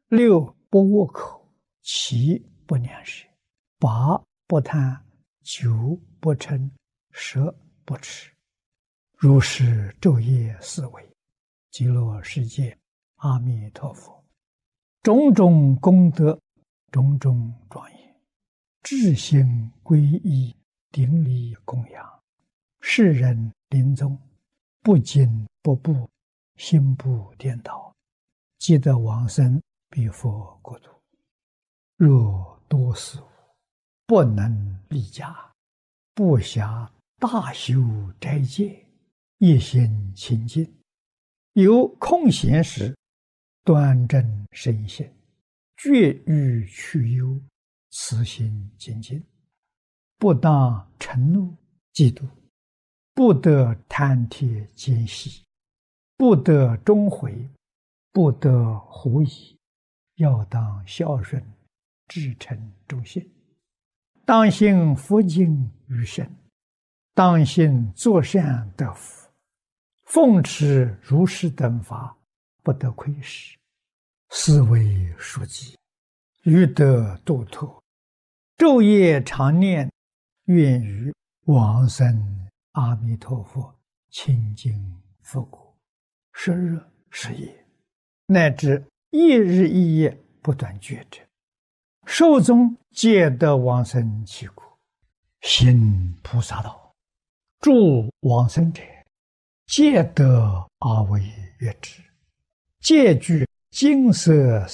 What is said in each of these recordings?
六不恶口，七不两舌，八不贪，九不嗔，十不痴。如是昼夜思维，极乐世界阿弥陀佛，种种功德，种种庄严，至心皈依，顶礼供养，世人临终不惊不怖，心不颠倒，即得往生彼佛国土。若多事无，不能立家，不暇大修斋戒，一心清净，有空闲时，端正身心，绝欲去忧，慈心精进，不当嗔怒嫉妒，不得贪帖奸细，不得终悔，不得狐疑，要当孝顺，至诚忠信，当信佛经于身，当信作善得福，奉持如是等法，不得亏失，是为书记，欲得度脱，昼夜常念，愿于往生阿弥陀佛清净佛国，时日时夜，乃至一日一夜不断觉者，寿终皆得往生其国。行菩萨道，助往生者，皆得阿惟越致，皆具金色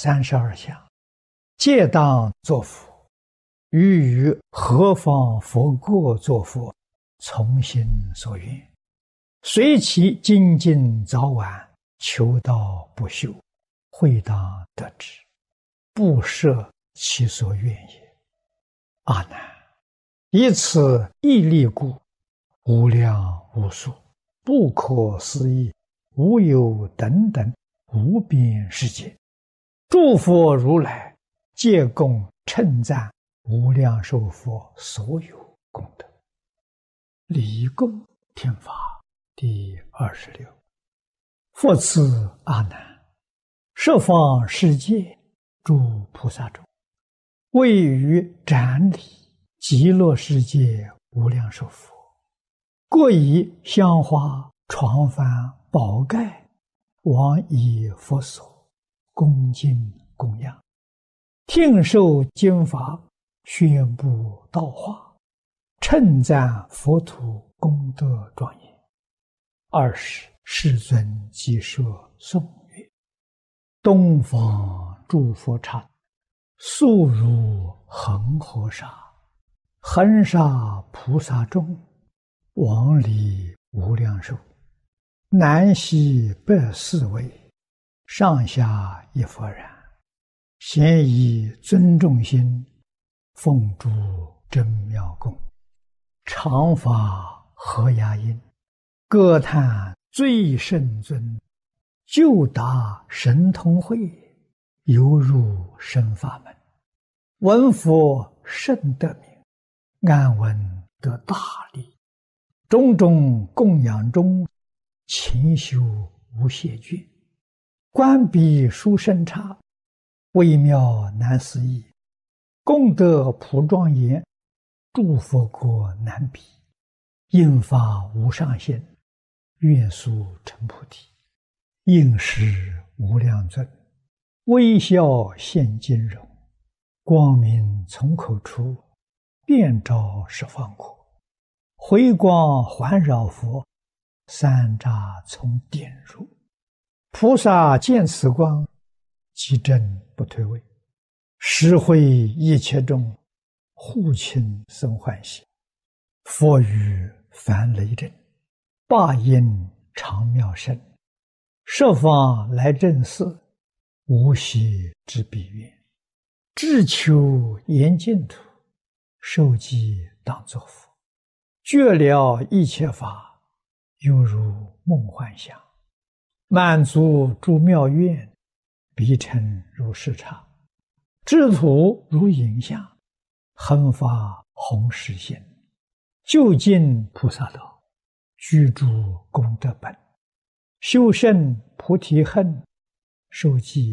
32相，皆当作佛。于何方佛国作佛，从心所愿，随其精进早晚，求道不休，会当得之，不设其所愿也。阿难，以此毅力故，无量无数，不可思议，无有等等无边世界，诸佛如来皆共称赞无量寿佛所有功德。礼供听法第26。复次阿难，十方世界诸菩萨中，位于展礼极乐世界无量寿佛，各以香花床幡宝盖往以佛所，恭敬供养，听受经法，宣布道化，称赞佛土功德庄严。20世尊即说颂曰：东方诸佛刹，速如恒河沙，恒沙菩萨众，往礼无量寿，南西北四围，上下一佛然，咸以尊重心，奉诸真妙供，常法和雅音，歌叹最胜尊，就达神通会，犹入深法门，闻佛甚得名，安闻得大利，种种供养中，勤修无懈倦，观彼殊胜刹，微妙难思议，功德普庄严，诸佛国难比，应发无上限，愿速成菩提，应时无量尊，微笑现金容，光明从口出，遍照十方国，回光环绕佛，三匝从点入，菩萨见此光，其正不退位，实会一切众，护亲生欢喜，佛语凡雷震，霸音常妙声，十方来正寺，无息之彼愿，志求严净土，受记当作佛，觉了一切法，犹如梦幻想，满足诸妙愿，必成如是刹，智土如影像，恒发弘誓心，究竟菩萨道，居住功德本，修胜菩提恨，受记